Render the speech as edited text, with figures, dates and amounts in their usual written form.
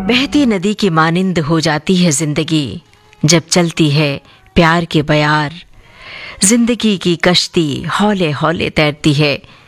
बहती नदी की मानिंद हो जाती है जिंदगी जब चलती है प्यार के बयार। जिंदगी की कश्ती हौले हौले तैरती है